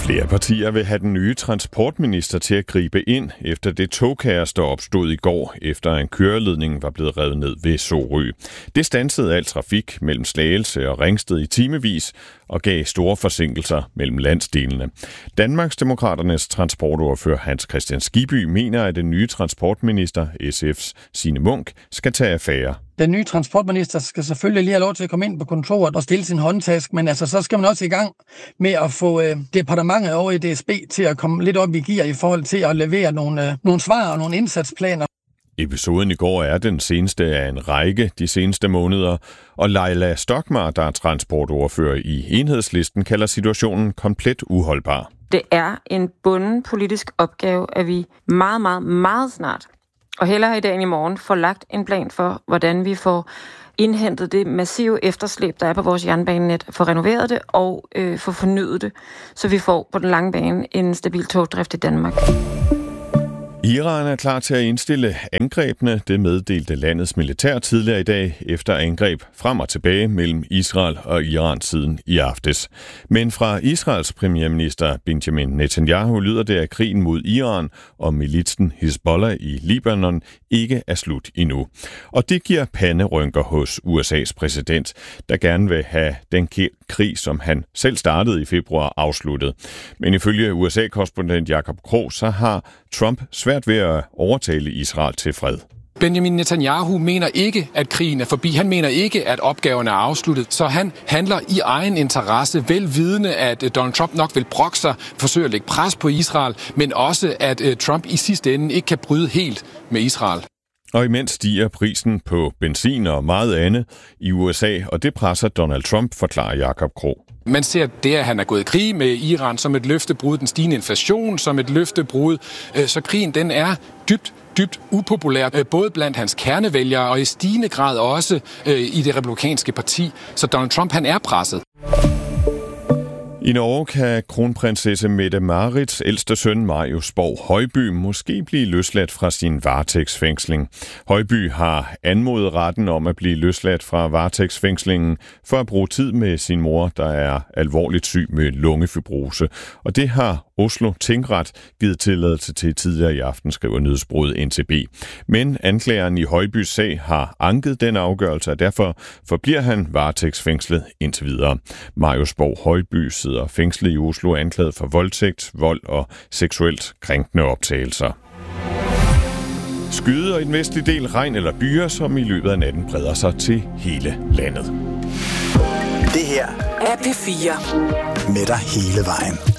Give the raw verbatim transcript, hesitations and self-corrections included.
Flere partier vil have den nye transportminister til at gribe ind efter det togkaos, der opstod i går, efter en køreledning var blevet revet ned ved Sorø. Det standsede al trafik mellem Slagelse og Ringsted i timevis og gav store forsinkelser mellem landsdelene. Danmarksdemokraternes transportordfører Hans Kristian Skibby mener, at den nye transportminister, S F's Signe Munk, skal tage affære. Den nye transportminister skal selvfølgelig lige have lov til at komme ind på kontoret og stille sin håndtask, men altså, så skal man også i gang med at få øh, departementet over i D S B til at komme lidt op i gear i forhold til at levere nogle, øh, nogle svar og nogle indsatsplaner. Episoden i går er den seneste af en række de seneste måneder, og Leila Stokmar, der er transportordfører i Enhedslisten, kalder situationen komplet uholdbar. Det er en bunden politisk opgave, at vi meget, meget, meget snart, og hellere i dag end i morgen, får lagt en plan for, hvordan vi får indhentet det massive efterslæb, der er på vores jernbanenet, får renoveret det og øh, får fornyet det, så vi får på den lange bane en stabil togdrift i Danmark. Iran er klar til at indstille angrebene, det meddelte landets militær tidligere i dag, efter angreb frem og tilbage mellem Israel og Iran siden i aftes. Men fra Israels premierminister Benjamin Netanyahu lyder det, at krigen mod Iran og militsen Hezbollah i Libanon ikke er slut endnu. Og det giver panderynker hos U S A's præsident, der gerne vil have den krig, som han selv startede i februar, afsluttet. Men ifølge U S A-korrespondent Jakob Krog, så har Trump svært ved at overtale Israel til fred. Benjamin Netanyahu mener ikke, at krigen er forbi. Han mener ikke, at opgaven er afsluttet. Så han handler i egen interesse, velvidende, at Donald Trump nok vil brokke sig, forsøge at lægge pres på Israel, men også, at Trump i sidste ende ikke kan bryde helt med Israel. Og imens stiger prisen på benzin og meget andet i U S A, og det presser Donald Trump, forklarer Jakob Krog. Man ser det, at han er gået i krig med Iran som et løftebrud, den stigende inflation som et løftebrud. Så krigen, den er dybt, dybt upopulær, både blandt hans kernevælgere og i stigende grad også i det republikanske parti. Så Donald Trump, han er presset. I Norge kan kronprinsesse Mette-Marits ældste søn Marius Borg Højby måske blive løsladt fra sin varetægtsfængsling. Højby har anmodet retten om at blive løsladt fra varetægtsfængslingen for at bruge tid med sin mor, der er alvorligt syg med lungefibrose. Og det har Oslo Tingret givet tilladelse til tidligere i aften, skriver nyhedsbureauet N T B. Men anklageren i Højbys sag har anket den afgørelse, og derfor forbliver han varetægtsfængslet indtil videre. Marius Borg Højby sidder fængslet i Oslo anklaget for voldtægt, vold og seksuelt krænkende optagelser. Skyde og i den vestlige del regn eller byer, som i løbet af natten breder sig til hele landet. Det her er P fire med dig hele vejen.